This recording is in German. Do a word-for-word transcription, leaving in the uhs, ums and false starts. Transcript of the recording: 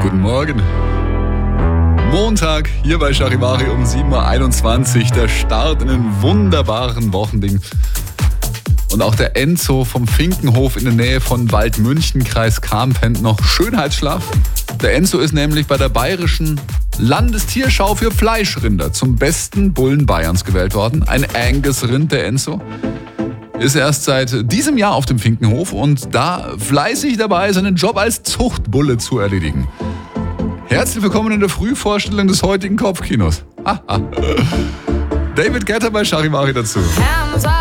Guten Morgen. Montag, hier bei Charivari um sieben Uhr einundzwanzig. Der Start in einen wunderbaren Wochending. Und auch der Enzo vom Finkenhof in der Nähe von Waldmünchen, Kreis Cham, pennt noch Schönheitsschlaf. Der Enzo ist nämlich bei der bayerischen Landestierschau für Fleischrinder zum besten Bullen Bayerns gewählt worden. Ein Angus-Rind, der Enzo. Ist erst seit diesem Jahr auf dem Finkenhof und da fleißig dabei, seinen Job als Zuchtbulle zu erledigen. Herzlich willkommen in der Frühvorstellung des heutigen Kopfkinos. David Guetta bei Charivari dazu.